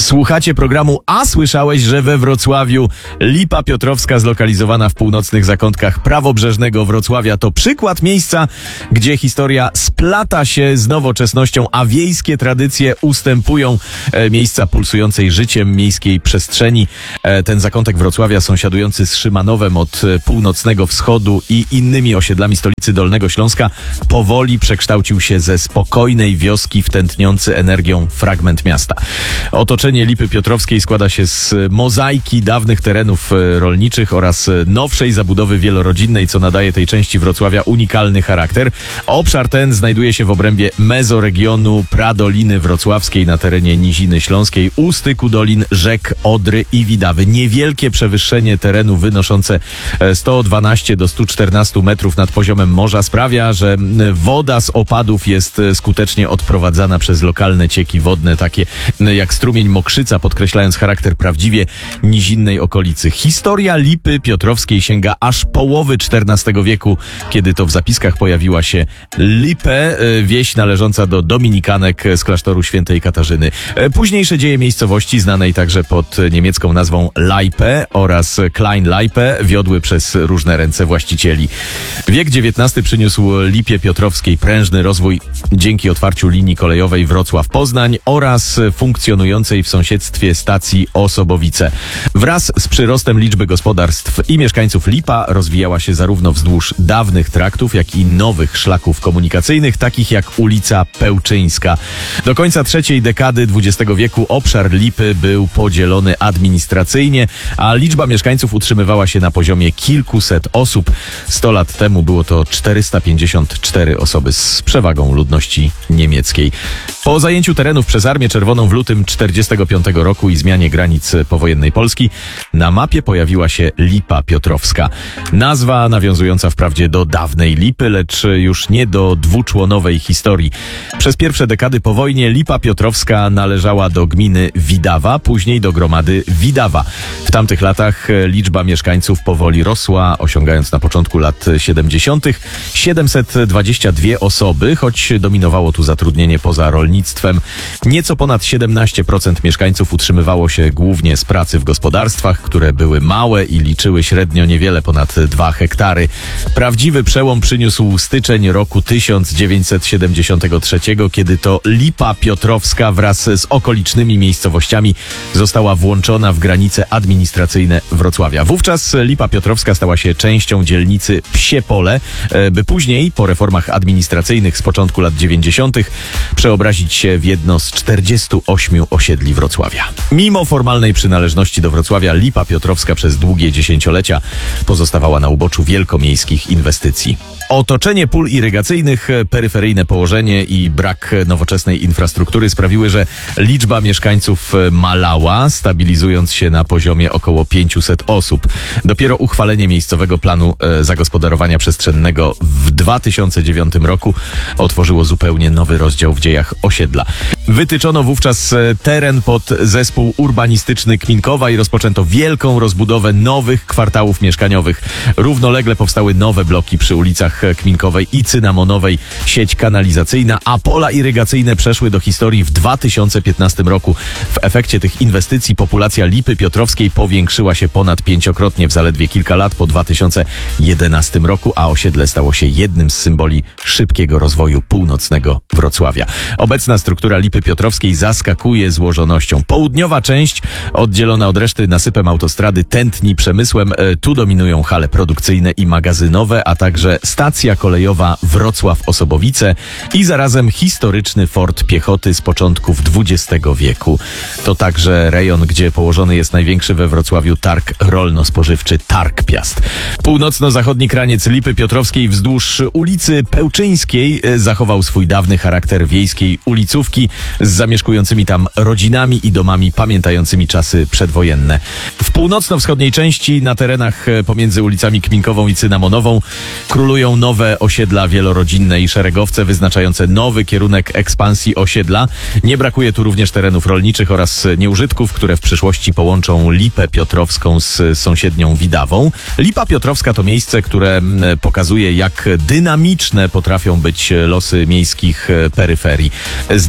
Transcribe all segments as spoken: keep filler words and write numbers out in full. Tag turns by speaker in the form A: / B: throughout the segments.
A: Słuchacie programu A słyszałeś, że we Wrocławiu Lipa Piotrowska zlokalizowana w północnych zakątkach prawobrzeżnego Wrocławia to przykład miejsca, gdzie historia splata się z nowoczesnością, a wiejskie tradycje ustępują e, miejsca pulsującej życiem miejskiej przestrzeni. E, ten zakątek Wrocławia sąsiadujący z Szymanowem od e, północnego wschodu i innymi osiedlami stolicy Dolnego Śląska powoli przekształcił się ze spokojnej wioski w tętniący energią fragment miasta. Otoczenie Lipy Piotrowskiej składa się z mozaiki dawnych terenów rolniczych oraz nowszej zabudowy wielorodzinnej, co nadaje tej części Wrocławia unikalny charakter. Obszar ten znajduje się w obrębie mezoregionu Pradoliny Wrocławskiej na terenie Niziny Śląskiej, u styku dolin rzek Odry i Widawy. Niewielkie przewyższenie terenu wynoszące sto dwanaście do stu czternastu metrów nad poziomem morza sprawia, że woda z opadów jest skutecznie odprowadzana przez lokalne cieki wodne, takie jak strumień Mokrzyca, podkreślając charakter prawdziwie nizinnej okolicy. Historia Lipy Piotrowskiej sięga aż połowy czternastego wieku, kiedy to w zapiskach pojawiła się Lippe, wieś należąca do dominikanek z klasztoru świętej Katarzyny. Późniejsze dzieje miejscowości, znanej także pod niemiecką nazwą Laipe oraz Klein Laipe, wiodły przez różne ręce właścicieli. Wiek dziewiętnasty przyniósł Lipie Piotrowskiej prężny rozwój dzięki otwarciu linii kolejowej Wrocław-Poznań oraz funkcjonującej w sąsiedztwie stacji Osobowice. Wraz z przyrostem liczby gospodarstw i mieszkańców Lipa rozwijała się zarówno wzdłuż dawnych traktów, jak i nowych szlaków komunikacyjnych, takich jak ulica Pełczyńska. Do końca trzeciej dekady dwudziestego wieku obszar Lipy był podzielony administracyjnie, a liczba mieszkańców utrzymywała się na poziomie kilkuset osób. Sto lat temu było to czterysta pięćdziesiąt cztery osoby z przewagą ludności niemieckiej. Po zajęciu terenów przez Armię Czerwoną w lutym czterdziestego piątego roku i zmianie granic powojennej Polski na mapie pojawiła się Lipa Piotrowska. Nazwa nawiązująca wprawdzie do dawnej Lipy, lecz już nie do dwuczłonowej historii. Przez pierwsze dekady po wojnie Lipa Piotrowska należała do gminy Widawa, później do gromady Widawa. W tamtych latach liczba mieszkańców powoli rosła, osiągając na początku lat siedemdziesiątych siedemset dwadzieścia dwie osoby, choć dominowało tu zatrudnienie poza rolnictwem. Nieco ponad siedemnaście procent mieszkańców utrzymywało się głównie z pracy w gospodarstwach, które były małe i liczyły średnio niewiele ponad dwa hektary. Prawdziwy przełom przyniósł styczeń roku tysiąc dziewięćset siedemdziesiątego trzeciego, kiedy to Lipa Piotrowska wraz z okolicznymi miejscowościami została włączona w granice administracyjne Wrocławia. Wówczas Lipa Piotrowska stała się częścią dzielnicy Psie Pole, by później po reformach administracyjnych z początku lat dziewięćdziesiątych przeobrazić się w jedno z czterdziestu ośmiu osiedli Wrocławia. Mimo formalnej przynależności do Wrocławia, Lipa Piotrowska przez długie dziesięciolecia pozostawała na uboczu wielkomiejskich inwestycji. Otoczenie pól irygacyjnych, peryferyjne położenie i brak nowoczesnej infrastruktury sprawiły, że liczba mieszkańców malała, stabilizując się na poziomie około pięciuset osób. Dopiero uchwalenie miejscowego planu e, zagospodarowania przestrzennego w dwa tysiące dziewiątym roku otworzyło zupełnie nowy rozdział w dziejach osiedla. Wytyczono wówczas teren pod zespół urbanistyczny Kminkowa i rozpoczęto wielką rozbudowę nowych kwartałów mieszkaniowych. Równolegle powstały nowe bloki przy ulicach Kminkowej i Cynamonowej, sieć kanalizacyjna, a pola irygacyjne przeszły do historii w dwa tysiące piętnastym roku. W efekcie tych inwestycji populacja Lipy Piotrowskiej powiększyła się ponad pięciokrotnie w zaledwie kilka lat po dwa tysiące jedenastym roku, a osiedle stało się jednym z symboli szybkiego rozwoju północnego Wrocławia. Obecna struktura Lipy Piotrowskiej zaskakuje złożonością. Południowa część, oddzielona od reszty nasypem autostrady, tętni przemysłem. Tu dominują hale produkcyjne i magazynowe, a także stacja kolejowa Wrocław-Osobowice i zarazem historyczny fort piechoty z początków dwudziestego wieku. To także rejon, gdzie położony jest największy we Wrocławiu targ rolno-spożywczy Targ Piast. Północno-zachodni kraniec Lipy Piotrowskiej wzdłuż ulicy Pełczyńskiej zachował swój dawny charakter wiejskiej ulicówki z zamieszkującymi tam rodzinami i domami pamiętającymi czasy przedwojenne. W północno-wschodniej części, na terenach pomiędzy ulicami Kminkową i Cynamonową, królują nowe osiedla wielorodzinne i szeregowce wyznaczające nowy kierunek ekspansji osiedla. Nie brakuje tu również terenów rolniczych oraz nieużytków, które w przyszłości połączą Lipę Piotrowską z sąsiednią Widawą. Lipa Piotrowska to miejsce, które pokazuje, jak dynamiczne potrafią być losy miejskich peryferii. Z niewielkiej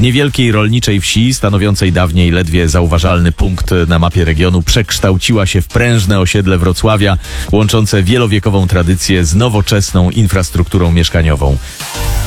A: niewielkiej rolniczej wsi, stanowiącej dawniej ledwie zauważalny punkt na mapie regionu, przekształciła się w prężne osiedle Wrocławia, łączące wielowiekową tradycję z nowoczesną infrastrukturą mieszkaniową.